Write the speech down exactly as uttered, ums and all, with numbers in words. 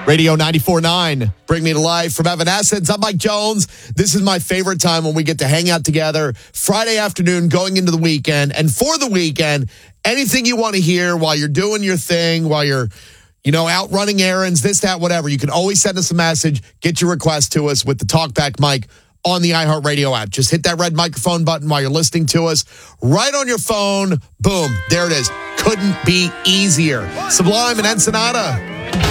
Radio ninety-four point nine, Bring Me to Life from Evanescence. I'm Mike Jones. This is my favorite time when we get to hang out together Friday afternoon going into the weekend. And for the weekend, anything you want to hear while you're doing your thing, while you're, you know, out running errands, this, that, whatever, you can always send us a message, get your request to us with the Talkback mic on the iHeartRadio app. Just hit that red microphone button while you're listening to us. Right on your phone. Boom. There it is. Couldn't be easier. Sublime and Ensenada.